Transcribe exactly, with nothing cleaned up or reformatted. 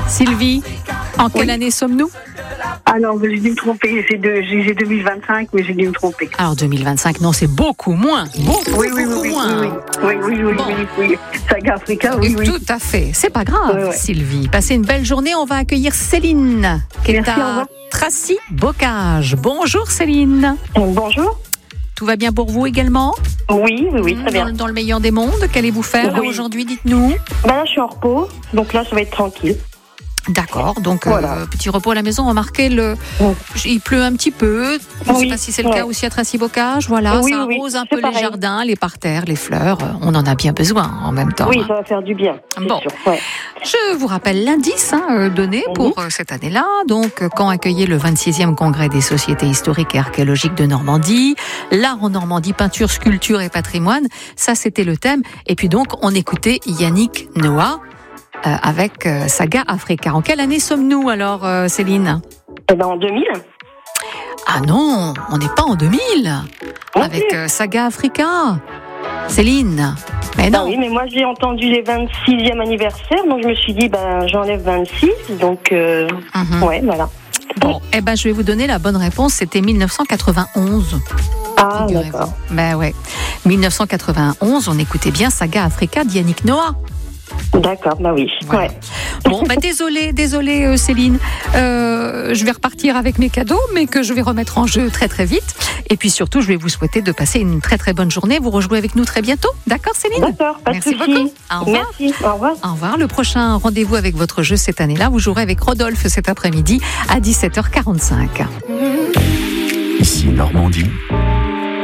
Sylvie, en quelle Oui. année sommes-nous? Ah non, j'ai dû me tromper. J'ai, de, j'ai, j'ai deux mille vingt-cinq, mais j'ai dû me tromper. Alors deux mille vingt-cinq, non, c'est beaucoup moins. Beaucoup, Oui, oui, oui, beaucoup oui, moins. oui, oui, oui, oui, Bon. oui, oui. Saga Africa, oui, oui. Tout à fait. C'est pas grave, Ouais, ouais. Sylvie. Passez une belle journée. On va accueillir Céline, qui Merci, est au à revoir. Tracy-Bocage. Bonjour Céline. Bonjour. Tout va bien pour vous également? Oui, oui, oui, très dans, bien. le- dans le meilleur des mondes, qu'allez-vous faire là, Oui. aujourd'hui? Dites-nous. Bah là, je suis en repos, donc là, ça va être tranquille. D'accord, donc Voilà. euh, petit repos à la maison. Remarquez, le... Oui. il pleut un petit peu. Je ne sais Oui, pas si c'est le ouais. cas aussi à Tracy-Bocage. Voilà, Oui, ça oui, oui, arrose un c'est peu les pareil. jardins, les parterres, les fleurs. Euh, On en a bien besoin en même temps. Oui, hein. ça va faire du bien, c'est Bon. sûr. Ouais. Je vous rappelle l'indice hein, euh, donné Mhm. pour euh, cette année-là. Donc, euh, quand accueillait le vingt-sixième congrès des sociétés historiques et archéologiques de Normandie, l'art en Normandie, peinture, sculpture et patrimoine, ça c'était le thème. Et puis donc, on écoutait Yannick Noah euh, avec euh, Saga Africa. En quelle année sommes-nous alors, euh, Céline? Eh ben, en deux mille. Ah non, on n'est pas en deux mille Non avec plus. euh, Saga Africa. Céline, mais Ah non. oui, mais moi, j'ai entendu les vingt-sixième anniversaire, donc je me suis dit, ben, j'enlève vingt-six, donc, euh, Mhm. ouais, voilà. Bon, eh ben, je vais vous donner la bonne réponse. C'était mille neuf cent quatre-vingt-onze. Ah, Figurez-vous. d'accord. Ben ouais. mille neuf cent quatre-vingt-onze, on écoutait bien Saga Africa d'Yannick Noah. D'accord, bah oui. Voilà. Ouais. Bon, ben désolé, désolé euh, Céline. Euh, je vais repartir avec mes cadeaux, mais que je vais remettre en jeu très très vite. Et puis surtout, je vais vous souhaiter de passer une très très bonne journée. Vous rejouez avec nous très bientôt. D'accord, Céline? D'accord, pas de Merci souci. beaucoup. Au revoir. Merci, au revoir. Au revoir. Le prochain rendez-vous avec votre jeu cette année-là, vous jouerez avec Rodolphe cet après-midi à dix-sept heures quarante-cinq. Ici Normandie,